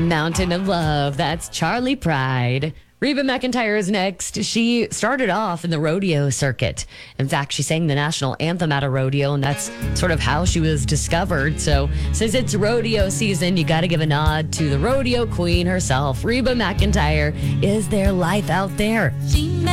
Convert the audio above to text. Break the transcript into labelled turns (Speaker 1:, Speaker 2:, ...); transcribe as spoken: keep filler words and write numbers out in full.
Speaker 1: Mountain of Love. That's Charlie Pride. Reba McEntire is next. She started off in the rodeo circuit. In fact, she sang the national anthem at a rodeo, and that's sort of how she was discovered. So, since it's rodeo season, you got to give a nod to the rodeo queen herself. Reba McEntire. Is there life out there?